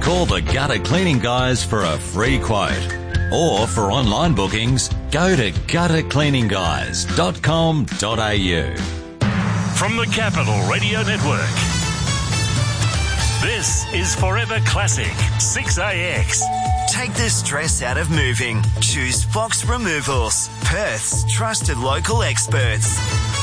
Call the Gutter Cleaning Guys for a free quote. Or for online bookings, go to guttercleaninguys.com.au. From the Capital Radio Network, this is Forever Classic 6AX. Take the stress out of moving. Choose Fox Removals, Perth's trusted local experts.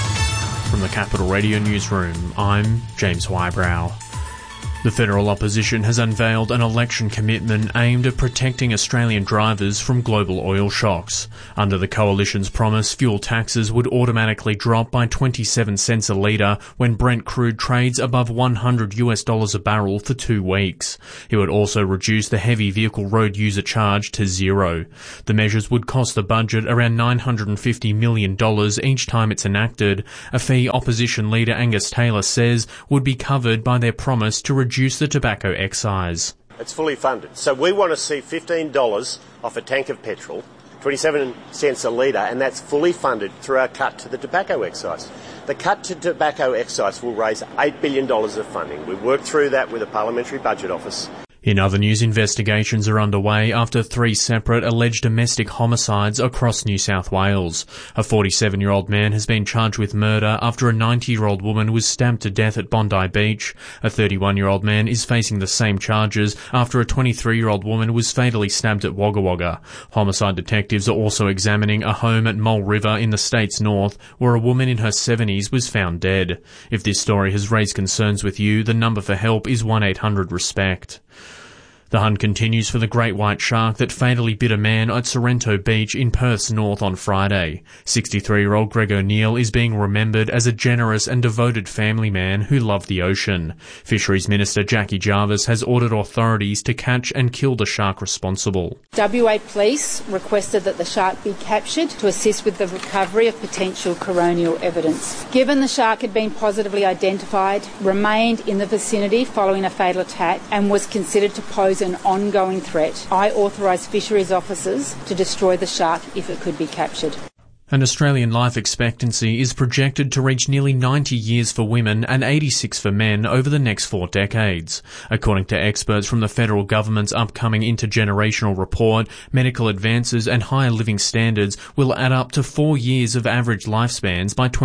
From the Capital Radio Newsroom, I'm James Wybrow. The federal opposition has unveiled an election commitment aimed at protecting Australian drivers from global oil shocks. Under the coalition's promise, fuel taxes would automatically drop by 27 cents a litre when Brent crude trades above $100 a barrel for 2 weeks. It would also reduce the heavy vehicle road user charge to zero. The measures would cost the budget around $950 million each time it's enacted, a fee opposition leader Angus Taylor says would be covered by their promise to reduce the tobacco excise. It's fully funded. So we want to see $15 off a tank of petrol, 27 cents a litre, and that's fully funded through our cut to the tobacco excise. The cut to tobacco excise will raise $8 billion of funding. We've worked through that with the Parliamentary Budget Office. In other news, investigations are underway after 3 separate alleged domestic homicides across New South Wales. A 47-year-old man has been charged with murder after a 90-year-old woman was stabbed to death at Bondi Beach. A 31-year-old man is facing the same charges after a 23-year-old woman was fatally stabbed at Wagga Wagga. Homicide detectives are also examining a home at Mole River in the state's north where a woman in her 70s was found dead. If this story has raised concerns with you, the number for help is 1-800-RESPECT. The hunt continues for the great white shark that fatally bit a man at Sorrento Beach in Perth's north on Friday. 63-year-old Greg O'Neill is being remembered as a generous and devoted family man who loved the ocean. Fisheries Minister Jackie Jarvis has ordered authorities to catch and kill the shark responsible. WA Police requested that the shark be captured to assist with the recovery of potential coronial evidence. Given the shark had been positively identified, remained in the vicinity following a fatal attack and was considered to pose an ongoing threat, I authorise fisheries officers to destroy the shark if it could be captured. And Australian life expectancy is projected to reach nearly 90 years for women and 86 for men over the next 4 decades. According to experts from the federal government's upcoming intergenerational report, medical advances and higher living standards will add up to 4 years of average lifespans by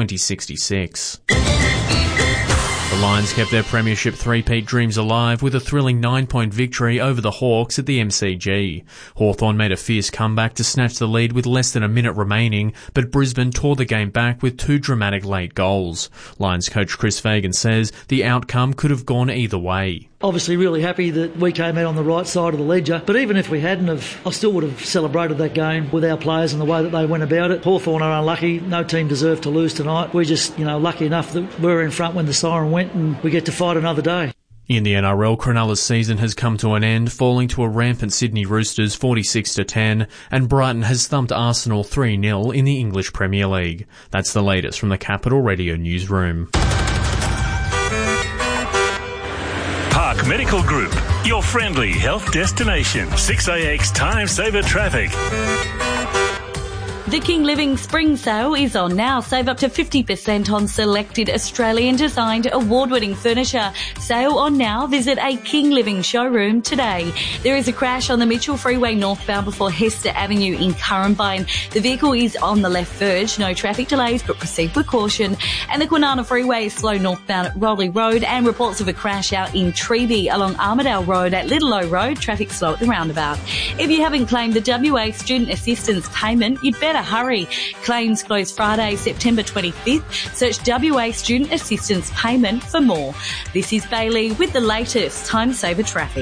2066. The Lions kept their premiership three-peat dreams alive with a thrilling 9-point victory over the Hawks at the MCG. Hawthorn made a fierce comeback to snatch the lead with less than a minute remaining, but Brisbane tore the game back with 2 dramatic late goals. Lions coach Chris Fagan says the outcome could have gone either way. Obviously really happy that we came out on the right side of the ledger, but even if we hadn't I still would have celebrated that game with our players and the way that they went about it. Hawthorn are unlucky. No team deserved to lose tonight. We're just, lucky enough that we were in front when the siren went and we get to fight another day. In the NRL, Cronulla's season has come to an end, falling to a rampant Sydney Roosters 46-10, and Brighton has thumped Arsenal 3-0 in the English Premier League. That's the latest from the Capital Radio Newsroom. Park Medical Group, your friendly health destination. 6AX Time Saver Traffic. The King Living Spring Sale is on now. Save up to 50% on selected Australian-designed award-winning furniture. Sale on now. Visit a King Living showroom today. There is a crash on the Mitchell Freeway northbound before Hester Avenue in Currumbine. The vehicle is on the left verge. No traffic delays, but proceed with caution. And the Kwinana Freeway is slow northbound at Rowley Road, and reports of a crash out in Treeby along Armidale Road at Little O Road. Traffic slow at the roundabout. If you haven't claimed the WA Student Assistance Payment, you'd better hurry. Claims close Friday, September 25th. Search WA Student Assistance Payment for more. This is Bailey with the latest Time Saver Traffic.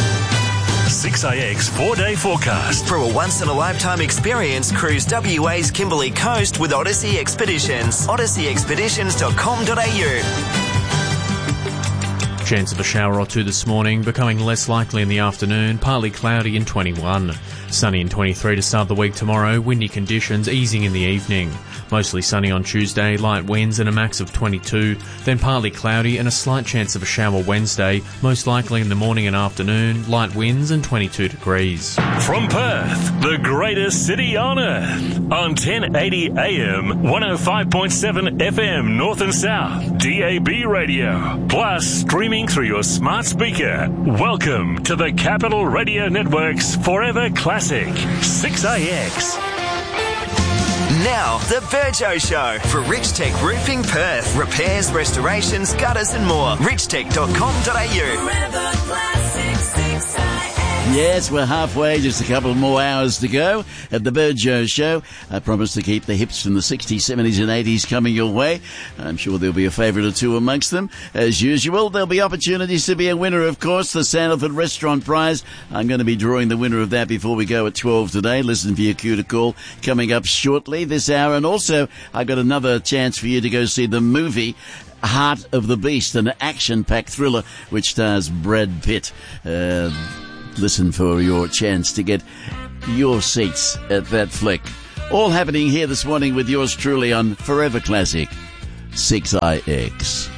6AX 4-day forecast. For a once-in-a-lifetime experience, cruise WA's Kimberley Coast with Odyssey Expeditions. odysseyexpeditions.com.au. Chance of a shower or two this morning, becoming less likely in the afternoon, partly cloudy and 21. Sunny and 23 to start the week tomorrow, windy conditions easing in the evening. Mostly sunny on Tuesday, light winds and a max of 22, then partly cloudy and a slight chance of a shower Wednesday, most likely in the morning and afternoon, light winds and 22 degrees. From Perth, the greatest city on earth, on 1080 AM, 105.7 FM North and South, DAB radio, plus streaming playing through your smart speaker. Welcome to the Capital Radio Network's Forever Classic, 6AX. Now, the Burjo Show for Rich Tech Roofing Perth. Repairs, restorations, gutters and more. richtech.com.au. Yes, we're halfway, just a couple more hours to go at the Burjo Show. I promise to keep the hits from the 60s, 70s and 80s coming your way. I'm sure there'll be a favourite or two amongst them. As usual, there'll be opportunities to be a winner, of course, the Sandalford Restaurant Prize. I'm going to be drawing the winner of that before we go at 12 today. Listen for your cue to call coming up shortly this hour. And also, I've got another chance for you to go see the movie Heart of the Beast, an action-packed thriller which stars Brad Pitt. Listen for your chance to get your seats at that flick. All happening here this morning with yours truly on Forever Classic 6IX.